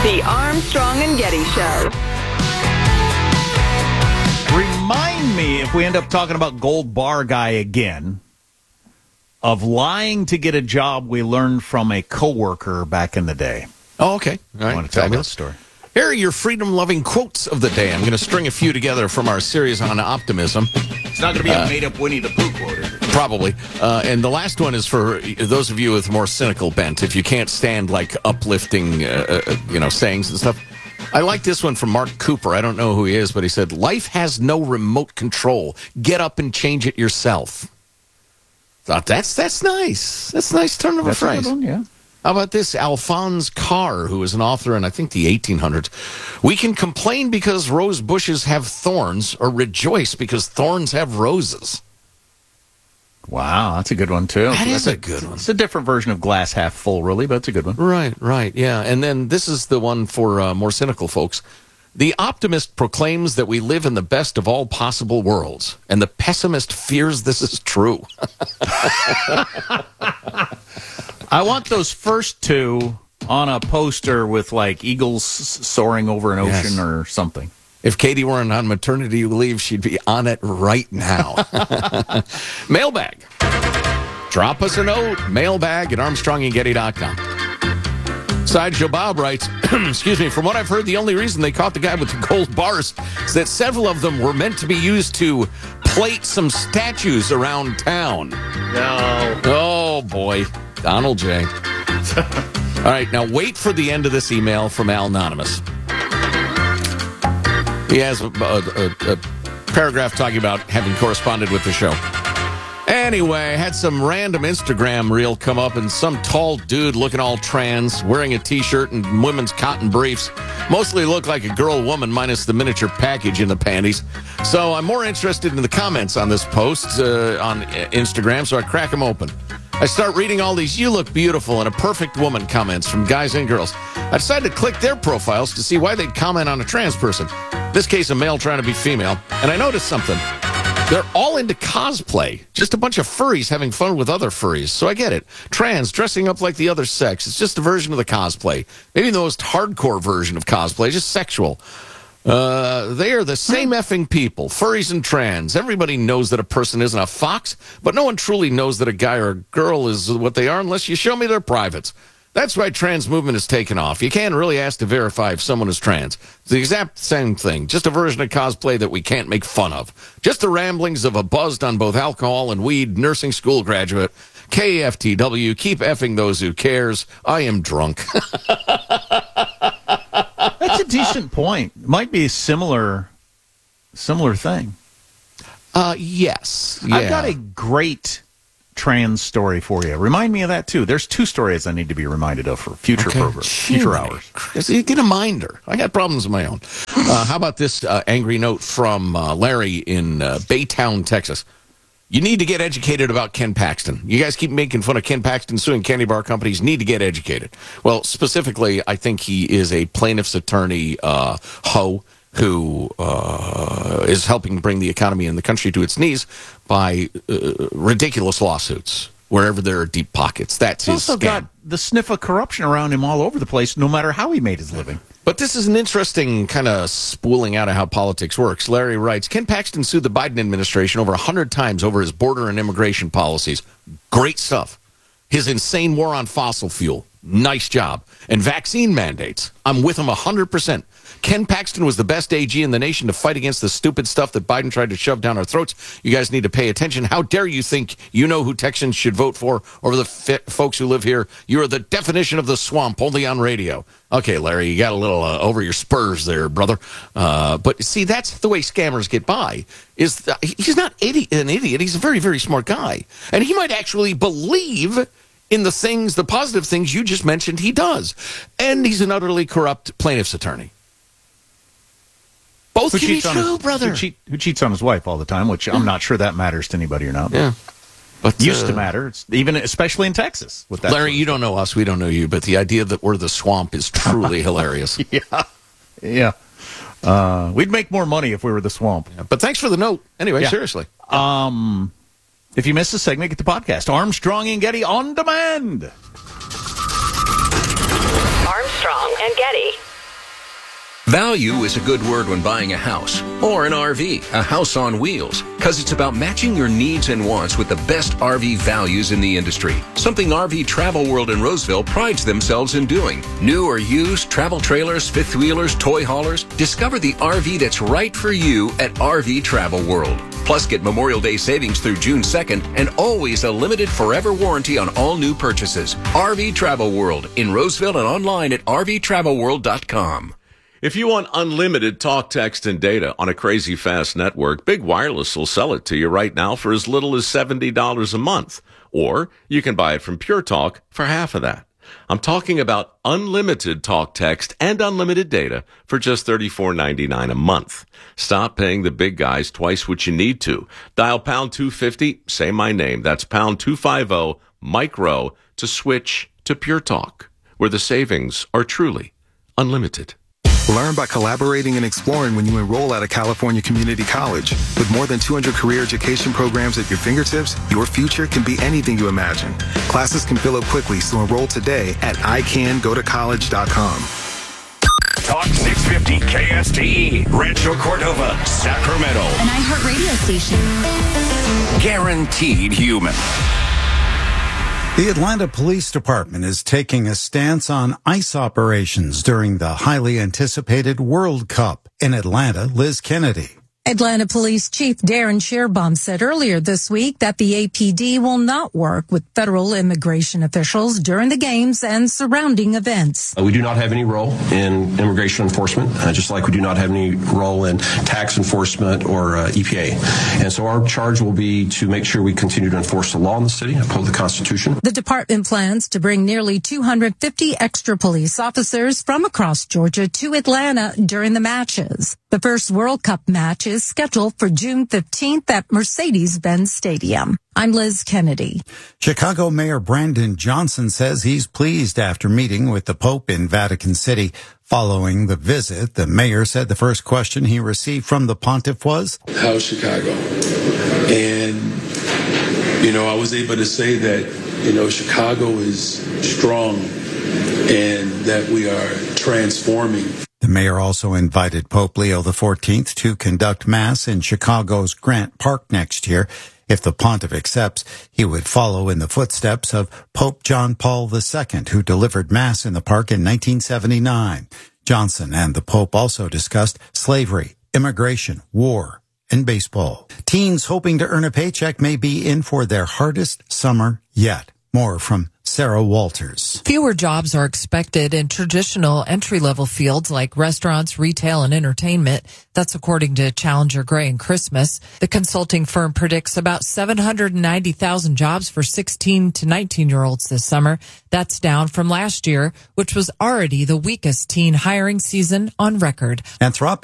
The Armstrong and Getty Show. Remind me, if we end up talking about Gold Bar Guy again, of lying to get a job we learned from a coworker back in the day. Oh, okay. All right. I want to tell that story. Here are your freedom-loving quotes of the day. I'm going to string a few together from our series on optimism. It's not going to be a made-up Winnie the Pooh quote, is it? Probably. And the last one is for those of you with more cynical bent. If you can't stand, like, uplifting, sayings and stuff. I like this one from Mark Cooper. I don't know who he is, but he said, life has no remote control. Get up and change it yourself. Thought that's nice. That's a nice turn of a phrase. Good one, yeah. How about this? Alphonse Carr, who was an author in, I think, the 1800s. We can complain because rose bushes have thorns, or rejoice because thorns have roses. Wow, that's a good one, too. That's a good one. It's a different version of glass half full, really, but it's a good one. Right, yeah. And then this is the one for more cynical folks. The optimist proclaims that we live in the best of all possible worlds, and the pessimist fears this is true. I want those first two on a poster with, like, eagles soaring over an ocean or something. If Katie weren't on maternity leave, she'd be on it right now. Mailbag. Drop us a note. Mailbag at ArmstrongandGetty.com. Sideshow Bob writes, excuse me, from what I've heard, the only reason they caught the guy with the gold bars is that several of them were meant to be used to plate some statues around town. No. Oh, boy. Donald J. All right, now wait for the end of this email from Al Anonymous. He has a paragraph talking about having corresponded with the show. Anyway, had some random Instagram reel come up, and some tall dude looking all trans, wearing a T-shirt and women's cotton briefs. Mostly looked like a girl woman minus the miniature package in the panties. So I'm more interested in the comments on this post on Instagram, so I crack them open. I start reading all these "you look beautiful" and "a perfect woman" comments from guys and girls. I decided to click their profiles to see why they'd comment on a trans person. In this case, a male trying to be female. And I noticed something. They're all into cosplay. Just a bunch of furries having fun with other furries. So I get it. Trans, dressing up like the other sex. It's just a version of the cosplay. Maybe the most hardcore version of cosplay, just sexual. They are the same effing people, furries and trans. Everybody knows that a person isn't a fox, but no one truly knows that a guy or a girl is what they are unless you show me their privates. That's why trans movement has taken off. You can't really ask to verify if someone is trans. It's the exact same thing, just a version of cosplay that we can't make fun of. Just the ramblings of a buzzed on both alcohol and weed nursing school graduate. KFTW, keep effing those who cares. I am drunk. That's a decent point. It might be a similar thing. Yes. Yeah. I've got a great trans story for you. Remind me of that, too. There's two stories I need to be reminded of for future programs, future hours. Get a minder. I got problems of my own. How about this angry note from Larry in Baytown, Texas? You need to get educated about Ken Paxton. You guys keep making fun of Ken Paxton suing candy bar companies. Need to get educated. Well, specifically, I think he is a plaintiff's attorney, who is helping bring the economy in the country to its knees by ridiculous lawsuits wherever there are deep pockets. That's his also scam. Got the sniff of corruption around him all over the place, no matter how he made his living. But this is an interesting kind of spooling out of how politics works. Larry writes, Ken Paxton sued the Biden administration over 100 times over his border and immigration policies. Great stuff. His insane war on fossil fuel. Nice job. And vaccine mandates. I'm with him 100%. Ken Paxton was the best AG in the nation to fight against the stupid stuff that Biden tried to shove down our throats. You guys need to pay attention. How dare you think you know who Texans should vote for over the folks who live here? You are the definition of the swamp, only on radio. Okay, Larry, you got a little over your spurs there, brother. But see, that's the way scammers get by. He's not an idiot. He's a very, very smart guy. And he might actually believe in the positive things you just mentioned he does. And he's an utterly corrupt plaintiff's attorney. Both can be true, brother. Who cheats on his wife all the time, which I'm not sure that matters to anybody or not. Yeah. But used to matter, especially in Texas. With that Larry, you don't know us, we don't know you, but the idea that we're the swamp is truly hilarious. Yeah. We'd make more money if we were the swamp. Yeah, but thanks for the note. Anyway, seriously. If you missed a segment, get the podcast. Armstrong and Getty on demand. Armstrong and Getty. Value is a good word when buying a house or an RV, a house on wheels, because it's about matching your needs and wants with the best RV values in the industry. Something RV Travel World in Roseville prides themselves in doing. New or used, travel trailers, fifth wheelers, toy haulers. Discover the RV that's right for you at RV Travel World. Plus, get Memorial Day savings through June 2nd and always a limited forever warranty on all new purchases. RV Travel World in Roseville and online at rvtravelworld.com. If you want unlimited talk, text, and data on a crazy fast network, Big Wireless will sell it to you right now for as little as $70 a month. Or you can buy it from Pure Talk for half of that. I'm talking about unlimited talk, text, and unlimited data for just $34.99 a month. Stop paying the big guys twice what you need to. Dial pound 250, say my name. That's pound 250, Mike Rowe, to switch to Pure Talk, where the savings are truly unlimited. Learn by collaborating and exploring when you enroll at a California community college. With more than 200 career education programs at your fingertips, your future can be anything you imagine. Classes can fill up quickly, so enroll today at icangotocollege.com. Talk 650 KSTE, Rancho Cordova, Sacramento. An iHeart radio station. Guaranteed human. The Atlanta Police Department is taking a stance on ICE operations during the highly anticipated World Cup. In Atlanta, Liz Kennedy. Atlanta Police Chief Darren Shearbaum said earlier this week that the APD will not work with federal immigration officials during the games and surrounding events. We do not have any role in immigration enforcement, just like we do not have any role in tax enforcement or EPA. And so our charge will be to make sure we continue to enforce the law in the city, uphold the Constitution. The department plans to bring nearly 250 extra police officers from across Georgia to Atlanta during the matches. The first World Cup match is scheduled for June 15th at Mercedes-Benz Stadium. I'm Liz Kennedy. Chicago Mayor Brandon Johnson says he's pleased after meeting with the Pope in Vatican City. Following the visit, the mayor said the first question he received from the pontiff was, "How's Chicago?" And, I was able to say that, Chicago is strong and that we are transforming. The mayor also invited Pope Leo XIV to conduct Mass in Chicago's Grant Park next year. If the pontiff accepts, he would follow in the footsteps of Pope John Paul II, who delivered Mass in the park in 1979. Johnson and the Pope also discussed slavery, immigration, war, and baseball. Teens hoping to earn a paycheck may be in for their hardest summer yet. More from Sarah Walters. Fewer jobs are expected in traditional entry-level fields like restaurants, retail, and entertainment. That's according to Challenger Gray and Christmas. The consulting firm predicts about 790,000 jobs for 16 to 19-year-olds this summer. That's down from last year, which was already the weakest teen hiring season on record. Anthropic